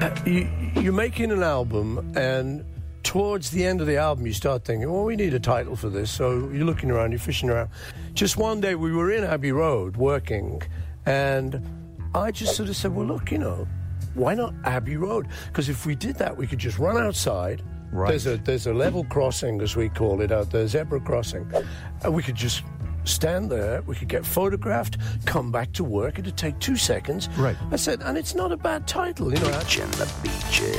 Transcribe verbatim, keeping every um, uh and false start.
you, you're making an album, and towards the end of the album, you start thinking, well, we need a title for this. So you're looking around, you're fishing around. Just one day, we were in Abbey Road working, and I just sort of said, well, look, you know, why not Abbey Road? Because if we did that, we could just run outside. Right. There's a there's a level crossing, as we call it, out there, zebra crossing. And we could just stand there, we could get photographed, come back to work. It'd take two seconds. Right. I said, and it's not a bad title, you know. Beach and the Beaches.